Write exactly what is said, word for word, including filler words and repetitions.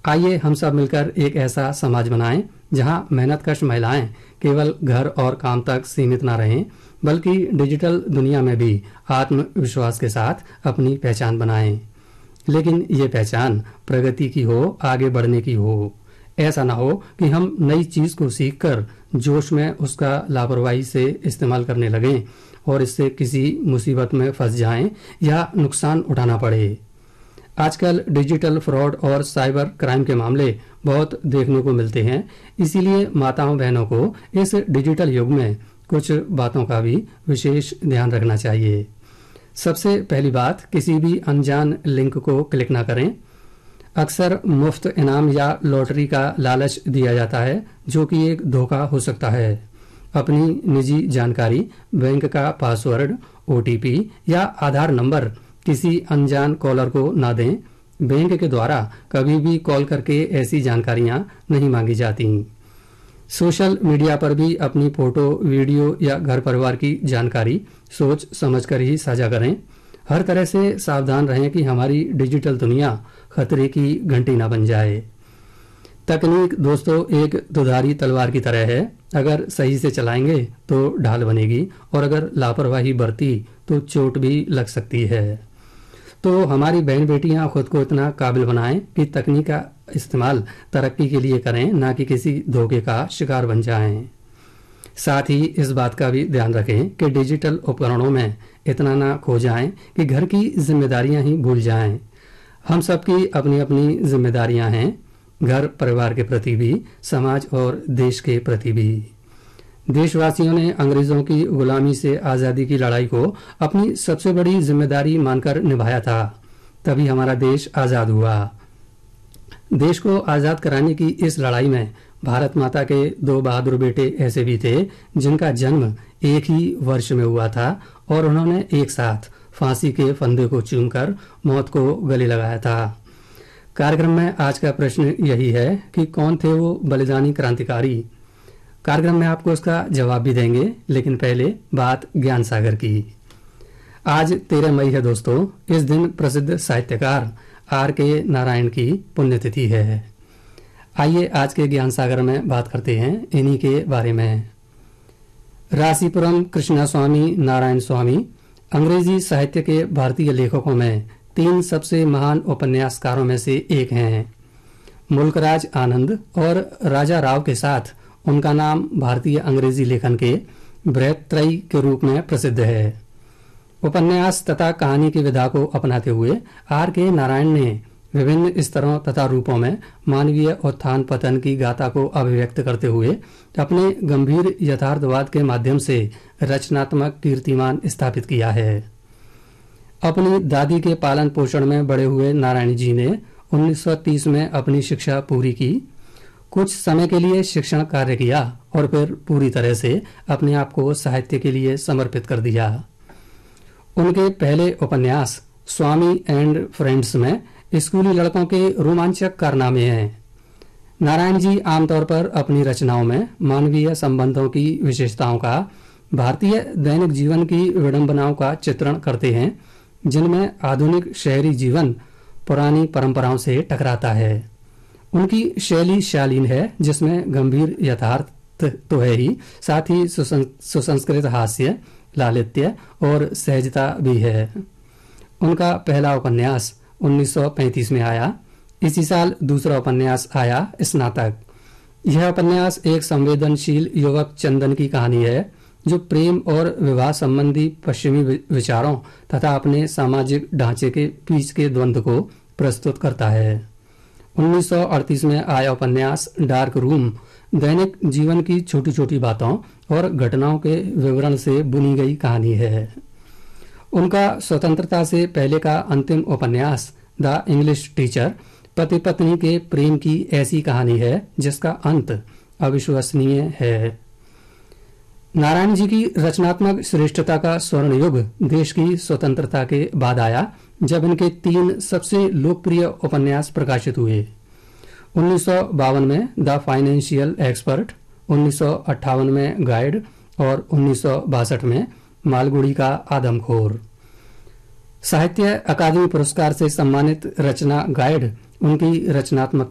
आइए हम सब मिलकर एक ऐसा समाज बनाएं जहां मेहनतकश महिलाएं केवल घर और काम तक सीमित न रहें, बल्कि डिजिटल दुनिया में भी आत्मविश्वास के साथ अपनी पहचान बनाएं। लेकिन ये पहचान प्रगति की हो, आगे बढ़ने की हो। ऐसा ना हो कि हम नई चीज को सीखकर जोश में उसका लापरवाही से इस्तेमाल करने लगें और इससे किसी मुसीबत में फंस जाएं या नुकसान उठाना पड़े। आजकल डिजिटल फ्रॉड और साइबर क्राइम के मामले बहुत देखने को मिलते हैं, इसीलिए माताओं बहनों को इस डिजिटल युग में कुछ बातों का भी विशेष ध्यान रखना चाहिए। सबसे पहली बात, किसी भी अनजान लिंक को क्लिक ना करें। अक्सर मुफ्त इनाम या लॉटरी का लालच दिया जाता है, जो कि एक धोखा हो सकता है। अपनी निजी जानकारी, बैंक का पासवर्ड, ओ टी पी या आधार नंबर किसी अनजान कॉलर को ना दें। बैंक के द्वारा कभी भी कॉल करके ऐसी जानकारियां नहीं मांगी जाती। सोशल मीडिया पर भी अपनी फोटो, वीडियो या घर परिवार की जानकारी सोच समझकर ही साझा करें। हर तरह से सावधान रहें कि हमारी डिजिटल दुनिया खतरे की घंटी ना बन जाए। तकनीक दोस्तों एक दुधारी तलवार की तरह है, अगर सही से चलाएंगे तो ढाल बनेगी और अगर लापरवाही बरती तो चोट भी लग सकती है। तो हमारी बहन बेटियां खुद को इतना काबिल बनाएं कि तकनीक का इस्तेमाल तरक्की के लिए करें, ना कि किसी धोखे का शिकार बन जाएं। साथ ही इस बात का भी ध्यान रखें कि डिजिटल उपकरणों में इतना ना खो जाएं कि घर की जिम्मेदारियां ही भूल जाएं। हम सबकी अपनी अपनी जिम्मेदारियां हैं, घर परिवार के प्रति भी, समाज और देश के प्रति भी। देशवासियों ने अंग्रेजों की गुलामी से आज़ादी की लड़ाई को अपनी सबसे बड़ी जिम्मेदारी मानकर निभाया था, तभी हमारा देश आज़ाद हुआ। देश को आज़ाद कराने की इस लड़ाई में भारत माता के दो बहादुर बेटे ऐसे भी थे जिनका जन्म एक ही वर्ष में हुआ था और उन्होंने एक साथ फांसी के फंदे को चूमकर मौत को गले लगाया था। कार्यक्रम में आज का प्रश्न यही है कि कौन थे वो बलिदानी क्रांतिकारी। कार्यक्रम में आपको उसका जवाब भी देंगे, लेकिन पहले बात ज्ञान सागर की। आज तेरह मई है दोस्तों। इस दिन प्रसिद्ध साहित्यकार आर के नारायण की पुण्यतिथि है। आइए आज के ज्ञान सागर में बात करते हैं इन्हीं के बारे में। रासीपुरम कृष्णास्वामी नारायण स्वामी अंग्रेजी साहित्य के भारतीय लेखकों में तीन सबसे महान उपन्यासकारों में से एक हैं। मुल्कराज आनंद और राजा राव के साथ उनका नाम भारतीय अंग्रेजी लेखन के बृहत्त्रयी के रूप में प्रसिद्ध है। उपन्यास तथा कहानी की विधा को अपनाते हुए आर के नारायण ने विभिन्न स्तरों तथा रूपों में मानवीय उत्थान पतन की गाथा को अभिव्यक्त करते हुए अपने गंभीर यथार्थवाद के माध्यम से रचनात्मक कीर्तिमान स्थापित किया है। अपनी दादी के पालन पोषण में बड़े हुए नारायण जी ने उन्नीस सौ तीस में अपनी शिक्षा पूरी की। कुछ समय के लिए शिक्षण कार्य किया और फिर पूरी तरह से अपने आप को साहित्य के लिए समर्पित कर दिया। उनके पहले उपन्यास स्वामी एंड फ्रेंड्स में स्कूली लड़कों के रोमांचक कारनामे हैं। नारायण जी आमतौर पर अपनी रचनाओं में मानवीय संबंधों की विशेषताओं का, भारतीय दैनिक जीवन की विडंबनाओं का चित्रण करते हैं, जिनमें आधुनिक शहरी जीवन पुरानी परंपराओं से टकराता है। उनकी शैली शालीन है, जिसमें गंभीर यथार्थ तो है ही, साथ ही सुसंस्कृत हास्य, लालित्य और सहजता भी है। उनका पहला उपन्यास उन्नीस सौ पैंतीस में आया। इसी साल दूसरा उपन्यास आया, स्नातक। यह उपन्यास एक संवेदनशील युवक चंदन की कहानी है, जो प्रेम और विवाह संबंधी पश्चिमी विचारों तथा अपने सामाजिक ढांचे के बीच के द्वंद्व को प्रस्तुत करता है। उन्नीस सौ अड़तीस में आया उपन्यास डार्क रूम दैनिक जीवन की छोटी छोटी बातों और घटनाओं के विवरण से बुनी गई कहानी है। उनका स्वतंत्रता से पहले का अंतिम उपन्यास द इंग्लिश टीचर पति पत्नी के प्रेम की ऐसी कहानी है जिसका अंत अविश्वसनीय है। नारायण जी की रचनात्मक श्रेष्ठता का स्वर्ण युग देश की स्वतंत्रता के बाद आया, जब इनके तीन सबसे लोकप्रिय उपन्यास प्रकाशित हुए। उन्नीस सौ बावन में द फाइनेंशियल एक्सपर्ट, उन्नीस सौ अट्ठावन में गाइड और उन्नीस सौ बासठ में मालगुड़ी का आदमखोर। साहित्य अकादमी पुरस्कार से सम्मानित रचना गाइड उनकी रचनात्मक